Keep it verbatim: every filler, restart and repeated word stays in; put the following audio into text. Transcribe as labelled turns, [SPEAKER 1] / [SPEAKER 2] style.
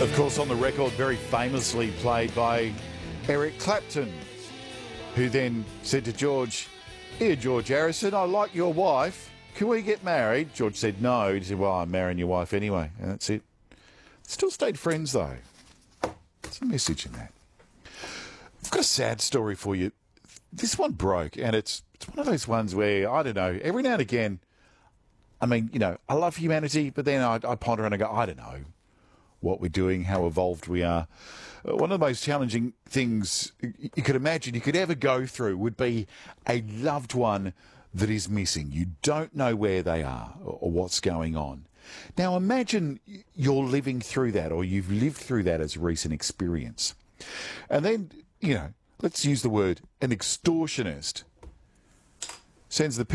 [SPEAKER 1] Of course, on the record, very famously played by Eric Clapton, who then said to George, "Here, George Harrison, I like your wife. Can we get married?" George said no. He said, "Well, I'm marrying your wife anyway." And that's it. Still stayed friends, though. There's a message in that. I've got a sad story for you. This one broke, and it's it's one of those ones where, I don't know, every now and again, I mean, you know, I love humanity, but then I, I ponder and I go, I don't know what we're doing, how evolved we are. Uh, one of the most challenging things you could imagine you could ever go through would be a loved one that is missing. You don't know where they are or, or what's going on. Now imagine you're living through that, or you've lived through that as a recent experience. And then, you know, let's use the word, an extortionist sends the